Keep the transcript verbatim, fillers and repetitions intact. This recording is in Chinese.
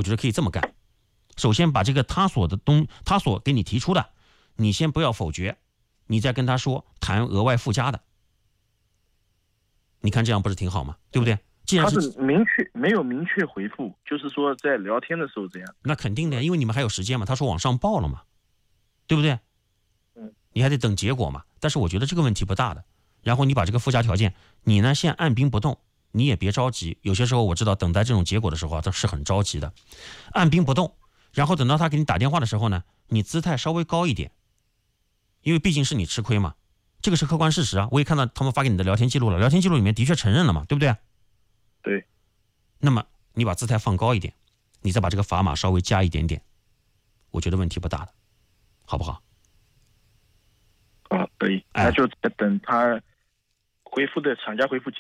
我觉得可以这么干。首先把这个他所的东，他所给你提出的，你先不要否决，你再跟他说谈额外附加的。你看这样不是挺好吗？对不对？既然他是是明确没有明确回复，就是说在聊天的时候这样。 那肯定的，因为你们还有时间嘛。他说往上报了嘛，对不对？ 嗯， 你还得等结果嘛。但是我觉得这个问题不大的。然后你把这个附加条件，你呢先按兵不动，你也别着急。有些时候我知道等待这种结果的时候啊，他是很着急的。按兵不动，然后等到他给你打电话的时候呢，你姿态稍微高一点，因为毕竟是你吃亏嘛，这个是客观事实啊。我也看到他们发给你的聊天记录了，聊天记录里面的确承认了嘛，对不对？ 对。 那么你把姿态放高一点，你再把这个砝码稍微加一点点，我觉得问题不大的，好不好？ 啊，可以，那就等他回复的厂家回复结